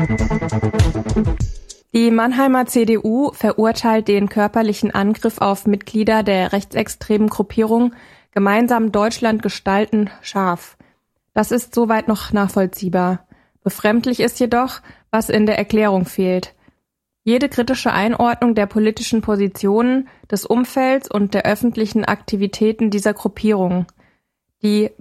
Die Mannheimer CDU verurteilt den körperlichen Angriff auf Mitglieder der rechtsextremen Gruppierung Gemeinsam Deutschland gestalten scharf. Das ist soweit noch nachvollziehbar. Befremdlich ist jedoch, was in der Erklärung fehlt. Jede kritische Einordnung der politischen Positionen, des Umfelds und der öffentlichen Aktivitäten dieser Gruppierung. Die